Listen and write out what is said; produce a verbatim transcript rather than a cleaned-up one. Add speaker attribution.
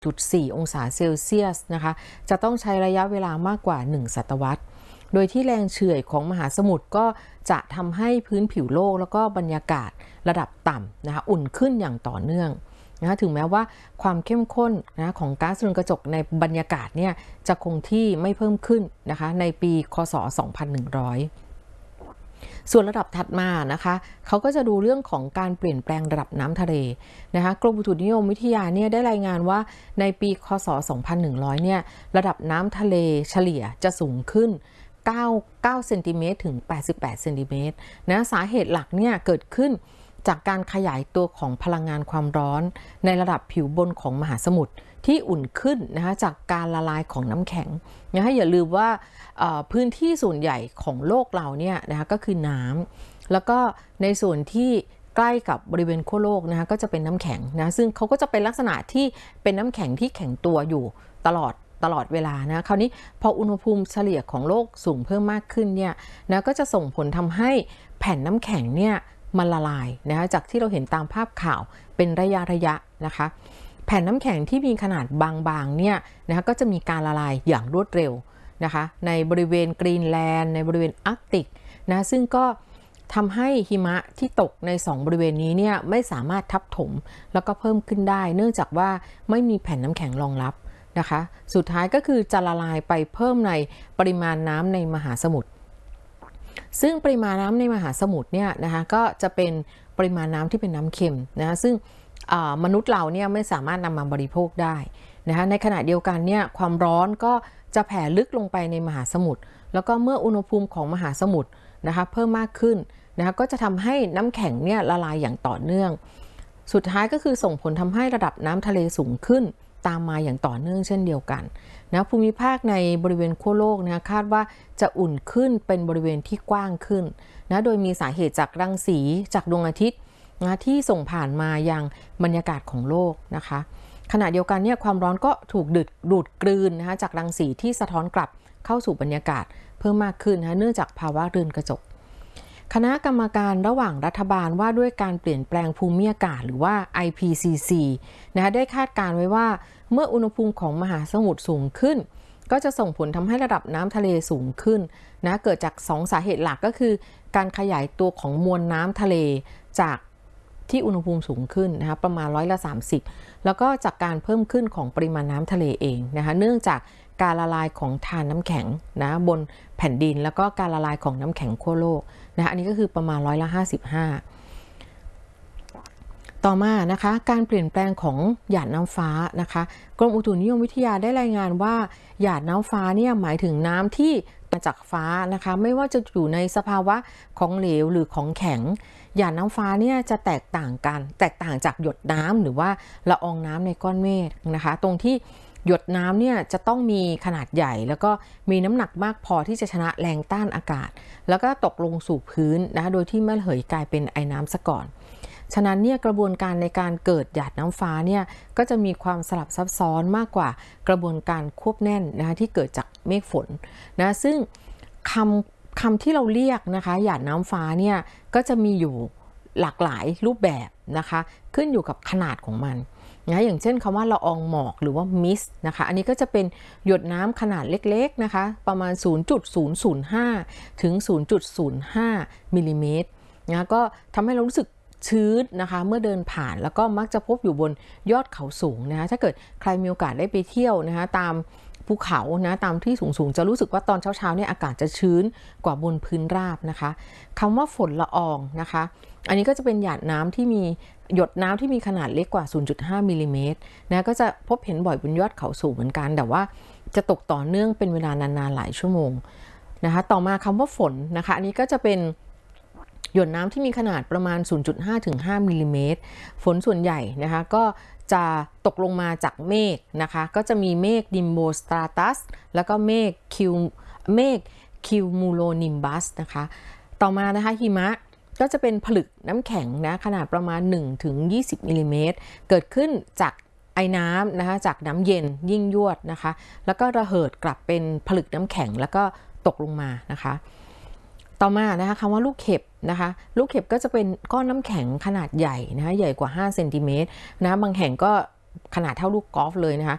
Speaker 1: จุดสี่ องศาเซลเซียสนะคะจะต้องใช้ระยะเวลามากกว่าหนึ่งศตวรรษโดยที่แรงเฉื่อยของมหาสมุทรก็จะทำให้พื้นผิวโลกแล้วก็บรรยากาศระดับต่ำนะคะอุ่นขึ้นอย่างต่อเนื่องนะถึงแม้ว่าความเข้มข้นนะของก๊าซเรือนกระจกในบรรยากาศเนี่ยจะคงที่ไม่เพิ่มขึ้นนะคะในปีคศสองพันหนึ่งร้อยส่วนระดับถัดมานะคะเขาก็จะดูเรื่องของการเปลี่ยนแปลงระดับน้ำทะเลนะคะกรมอุตุนิยมวิทยาเนี่ยได้รายงานว่าในปีคศสองพันหนึ่งร้อยเนี่ยระดับน้ำทะเลเฉลี่ยจะสูงขึ้นเก้า เก้าเซนติเมตรถึงแปดสิบแปดเซนติเมตรนะสาเหตุหลักเนี่ยเกิดขึ้นจากการขยายตัวของพลังงานความร้อนในระดับผิวบนของมหาสมุทรที่อุ่นขึ้นนะคะจากการละลายของน้ำแข็งนะคะอย่าลืมว่าพื้นที่ส่วนใหญ่ของโลกเราเนี่ยนะคะก็คือน้ำแล้วก็ในส่วนที่ใกล้กับบริเวณขั้วโลกนะคะก็จะเป็นน้ำแข็งนะซึ่งเขาก็จะเป็นลักษณะที่เป็นน้ำแข็งที่แข็งตัวอยู่ตลอดตลอดเวลานะคราวนี้พออุณหภูมิเฉลี่ยของโลกสูงเพิ่มมากขึ้นเนี่ยนะก็จะส่งผลทำให้แผ่นน้ำแข็งเนี่ยมันละลายนะคะจากที่เราเห็นตามภาพข่าวเป็นระยะระยะนะคะแผ่นน้ำแข็งที่มีขนาดบางๆเนี่ยนะคะก็จะมีการละลายอย่างรวดเร็วนะคะในบริเวณกรีนแลนด์ในบริเวณอาร์กติกนะซึ่งก็ทำให้หิมะที่ตกในสองบริเวณนี้เนี่ยไม่สามารถทับถมแล้วก็เพิ่มขึ้นได้เนื่องจากว่าไม่มีแผ่นน้ำแข็งรองรับนะคะสุดท้ายก็คือจะละลายไปเพิ่มในปริมาณน้ำในมหาสมุทรซึ่งปริมาณน้ำในมหาสมุทรเนี่ยนะคะก็จะเป็นปริมาณน้ำที่เป็นน้ำเค็มนะคะซึ่งมนุษย์เราเนี่ยไม่สามารถนำมาบริโภคได้นะคะในขณะเดียวกันเนี่ยความร้อนก็จะแผ่ลึกลงไปในมหาสมุทรแล้วก็เมื่ออุณหภูมิของมหาสมุทรนะคะเพิ่มมากขึ้นนะคะก็จะทำให้น้ำแข็งเนี่ยละลายอย่างต่อเนื่องสุดท้ายก็คือส่งผลทำให้ระดับน้ำทะเลสูงขึ้นตามมาอย่างต่อเนื่องเช่นเดียวกันนะภูมิภาคในบริเวณขั้วโลกนะคาดว่าจะอุ่นขึ้นเป็นบริเวณที่กว้างขึ้นนะโดยมีสาเหตุจากรังสีจากดวงอาทิตย์นะที่ส่งผ่านมายังบรรยากาศของโลกนะคะขณะเดียวกันเนี่ยความร้อนก็ถูกดูดดูดกลืนนะคะจากรังสีที่สะท้อนกลับเข้าสู่บรรยากาศเพิ่มมากขึ้นนะเนื่องจากภาวะเรือนกระจกคณะกรรมการระหว่างรัฐบาลว่าด้วยการเปลี่ยนแปลงภูมิอากาศหรือว่า ไอ พี ซี ซี นะคะได้คาดการไว้ว่าเมื่ออุณหภูมิของมหาสมุทรสูงขึ้นก็จะส่งผลทำให้ระดับน้ำทะเลสูงขึ้นนะเกิดจากสองสาเหตุหลักก็คือการขยายตัวของมวลน้ำทะเลจากที่อุณหภูมิสูงขึ้นนะคะประมาณร้อยละสามสิบแล้วก็จากการเพิ่มขึ้นของปริมาณน้ำทะเลเองนะคะเนื่องจากการละลายของธารน้ำแข็งนะบนแผ่นดินแล้วก็การละลายของน้ำแข็งขั้วโลกนะคะอันนี้ก็คือประมาณร้อยละห้าสิบห้าต่อมานะคะการเปลี่ยนแปลงของหยาดน้ำฟ้านะคะกรมอุตุนิยมวิทยาได้รายงานว่าหยาดน้ำฟ้าเนี่ยหมายถึงน้ำที่มาจากฟ้านะคะไม่ว่าจะอยู่ในสภาวะของเหลวหรือของแข็งหยาดน้ำฟ้าเนี่ยจะแตกต่างกันแตกต่างจากหยดน้ำหรือว่าละอองน้ำในก้อนเมฆนะคะตรงที่หยดน้ำเนี่ยจะต้องมีขนาดใหญ่แล้วก็มีน้ำหนักมากพอที่จะชนะแรงต้านอากาศแล้วก็ตกลงสู่พื้นนะโดยที่ไม่ระเหยกลายเป็นไอน้ำซะก่อนฉะนั้นเนี่ยกระบวนการในการเกิดหยาดน้ำฟ้าเนี่ยก็จะมีความสลับซับซ้อนมากกว่ากระบวนการควบแน่นนะคะที่เกิดจากเมฆฝนนะซึ่งคำคำที่เราเรียกนะคะหยาดน้ำฟ้าเนี่ยก็จะมีอยู่หลากหลายรูปแบบนะคะขึ้นอยู่กับขนาดของมันนะอย่างเช่นคำว่าละอองหมอกหรือว่ามิสนะคะอันนี้ก็จะเป็นหยดน้ำขนาดเล็กๆนะคะประมาณ ศูนย์จุดศูนย์ศูนย์ห้า ถึง ศูนย์จุดศูนย์ห้า มิลลิเมตรนะก็ทำให้เรารู้สึกชื้นนะคะเมื่อเดินผ่านแล้วก็มักจะพบอยู่บนยอดเขาสูงนะคะถ้าเกิดใครมีโอกาสได้ไปเที่ยวนะคะตามภูเขานะตามที่สูงๆจะรู้สึกว่าตอนเช้าๆเนี่ยอากาศจะชื้นกว่าบนพื้นราบนะคะคำว่าฝนละอองนะคะอันนี้ก็จะเป็นหยาดน้ำที่มีหยดน้ำที่มีขนาดเล็กกว่า ศูนย์จุดห้า มิลลิเมตรนะก็จะพบเห็นบ่อยบนยอดเขาสูงเหมือนกันแต่ว่าจะตกต่อเนื่องเป็นเวลานานๆหลายชั่วโมงนะคะต่อมาคำว่าฝนนะคะอันนี้ก็จะเป็นหยดน้ำที่มีขนาดประมาณ ศูนย์จุดห้า ถึง ห้า มิลลิเมตรฝนส่วนใหญ่นะคะก็จะตกลงมาจากเมฆนะคะก็จะมีเมฆนิมโบสตราตัสแล้วก็เมฆคิวเมฆคิวมูโลนิมบัสนะคะต่อมานะคะหิมะก็จะเป็นผลึกน้ำแข็งนะขนาดประมาณ หนึ่งถึงยี่สิบ มิลลิเมตรเกิดขึ้นจากไอ้น้ำนะคะจากน้ำเย็นยิ่งยวดนะคะแล้วก็ระเหิดกลับเป็นผลึกน้ำแข็งแล้วก็ตกลงมานะคะต่อมานะคะคำว่าลูกเห็บนะคะลูกเห็บก็จะเป็นก้อนน้ำแข็งขนาดใหญ่นะคะใหญ่กว่าห้าเซนติเมตรนะบางแห่งก็ขนาดเท่าลูกกอล์ฟเลยนะคะ